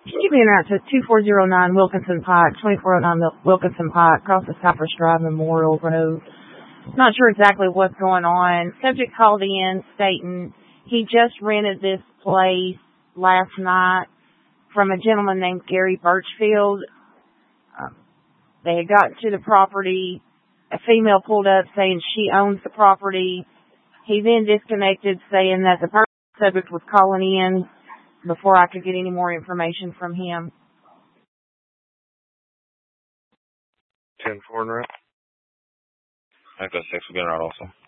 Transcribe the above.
Keep me out to 2409 Wilkinson Pike, 2409 Wilkinson Pike, across the Cypress Drive Memorial Road. Not sure exactly what's going on. Subject called in stating he just rented this place last night from a gentleman named Gary Birchfield. They had gotten to the property. A female pulled up saying she owns the property. He then disconnected saying that the subject was calling in before I could get any more information from him. 10-4 in route. I think that's 6 will be in route also.